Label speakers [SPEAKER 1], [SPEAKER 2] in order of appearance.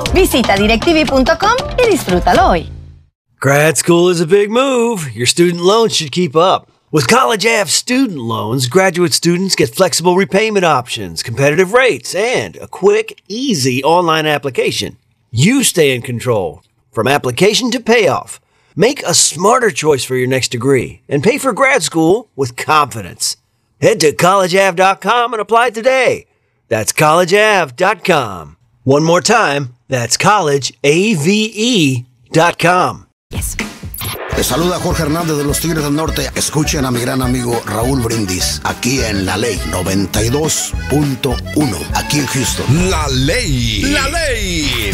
[SPEAKER 1] Visita DirecTV.com y disfrútalo hoy.
[SPEAKER 2] Grad school is a big move. Your student loans should keep up. With College Ave student loans, graduate students get flexible repayment options, competitive rates, and a quick, easy online application. You stay in control from application to payoff. Make a smarter choice for your next degree and pay for grad school with confidence. Head to collegeave.com and apply today. That's collegeave.com. One more time, that's collegeave.com.
[SPEAKER 1] Yes.
[SPEAKER 3] Te saluda Jorge Hernández de los Tigres del Norte. Escuchen a mi gran amigo Raúl Brindis aquí en La Ley 92.1, aquí en Houston.
[SPEAKER 4] La Ley. La Ley.